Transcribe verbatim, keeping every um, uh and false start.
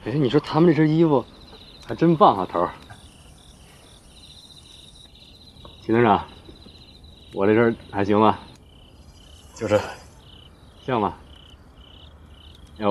哎，你说他们这身衣服还真棒啊，头儿。秦团长，我这身还行吗？ 就是， 像吗？